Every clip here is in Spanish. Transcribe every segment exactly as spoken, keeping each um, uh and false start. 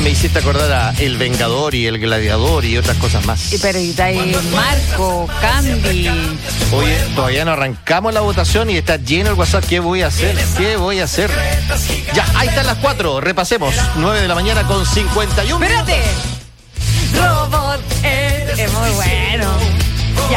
me hiciste acordar a El Vengador y El Gladiador y otras cosas más. Y pero y ahí Marco, Candy. Oye, todavía no arrancamos la votación y está lleno el WhatsApp. ¿Qué voy a hacer? ¿Qué voy a hacer? Ya, ahí están las cuatro. Repasemos. nueve de la mañana con cincuenta y uno. ¡Espérate! Robot es, es muy bueno. Ya.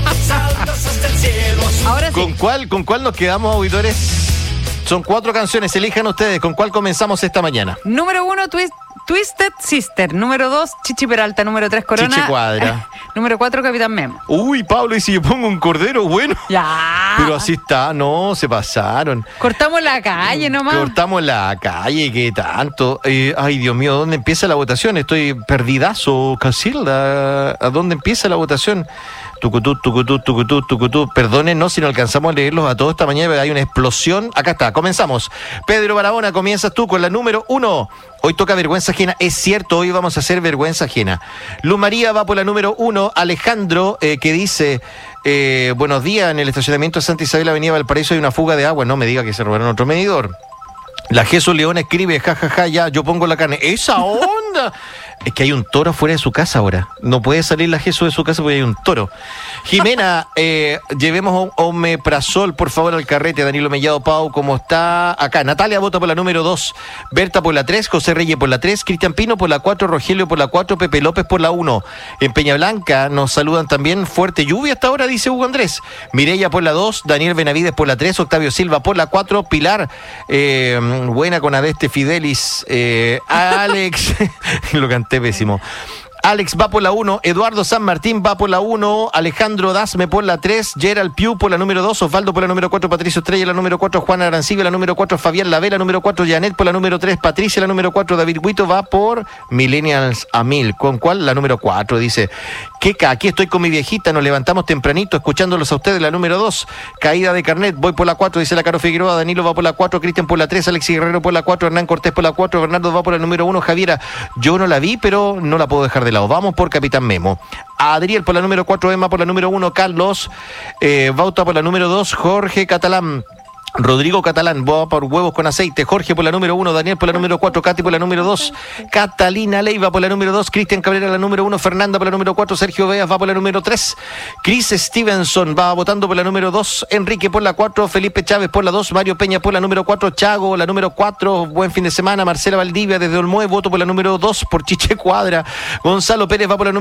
Ahora sí. ¿Con cuál, ¿Con cuál nos quedamos, auditores? Son cuatro canciones, elijan ustedes con cuál comenzamos esta mañana. Número uno, Twist, Twisted Sister. Número dos, Chichi Peralta. Número tres, Corona. Chiche Cuadra. Número cuatro, Capitán Memo. Uy, Pablo, ¿y si yo pongo un cordero? Bueno. Ya. Pero así está, no, se pasaron. Cortamos la calle nomás. Cortamos la calle, ¿qué tanto? Eh, ay, Dios mío, ¿dónde empieza la votación? Estoy perdidazo, Casilda. ¿A dónde empieza la votación? Tucutú, tucutú, tucutú, tucutú. Perdónenos si no alcanzamos a leerlos a todos esta mañana, pero hay una explosión. Acá está, comenzamos. Pedro Barahona, comienzas tú con la número uno. Hoy toca vergüenza ajena. Es cierto, hoy vamos a hacer vergüenza ajena. Luz María va por la número uno. Alejandro, eh, que dice... Eh, buenos días, en el estacionamiento de Santa Isabel, Avenida Valparaíso, hay una fuga de agua. No me diga que se robaron otro medidor. La Jesús León escribe, jajaja, ja, ja, ya, yo pongo la carne. ¡Esa onda! Es que hay un toro fuera de su casa ahora. No puede salir la Jesús de su casa porque hay un toro. Jimena, eh, llevemos omeprazol, por favor, al carrete. Danilo Mellado Pau, ¿cómo está? Acá, Natalia vota por la número dos. Berta por la tres, José Reyes por la tres, Cristian Pino por la cuatro, Rogelio por la cuatro, Pepe López por la uno. En Peña Blanca nos saludan también. Fuerte lluvia hasta ahora, dice Hugo Andrés. Mireya por la dos, Daniel Benavides por la tres, Octavio Silva por la cuatro, Pilar, eh, buena con Adeste Fidelis, eh, Alex, lo canté pésimo. Alex va por la uno, Eduardo San Martín va por la uno, Alejandro Dasme por la tres, Gerald Piu por la número dos, Osvaldo por la número cuatro, Patricio Estrella la número cuatro, Juana Arancibia la número cuatro, Fabián Lavera la número cuatro, Janet por la número tres, Patricia la número cuatro, David Huito va por Millennials a mil. ¿Con cuál? La número cuatro, dice. Queca, aquí estoy con mi viejita, nos levantamos tempranito escuchándolos a ustedes, la número dos. Caída de carnet, voy por la cuatro, dice la Caro Figueroa, Danilo va por la cuatro, Cristian por la tres, Alexis Guerrero por la cuatro, Hernán Cortés por la cuatro, Bernardo va por la número uno, Javiera, yo no la vi, pero no la puedo dejar de lado. Vamos por Capitán Memo. Adriel por la número cuatro, Emma por la número uno, Carlos, eh, Bauta por la número dos, Jorge Catalán. Rodrigo Catalán, va por huevos con aceite. Jorge por la número uno, Daniel por la número cuatro, Katy por la número dos, Catalina Leiva por la número dos, Cristian Cabrera la número uno, Fernanda por la número cuatro, Sergio Veas va por la número tres, Chris Stevenson va votando por la número dos, Enrique por la cuatro, Felipe Chávez por la dos, Mario Peña por la número cuatro, Chago la número cuatro, buen fin de semana, Marcela Valdivia desde Olmué, voto por la número dos, por Chiche Cuadra, Gonzalo Pérez va por la número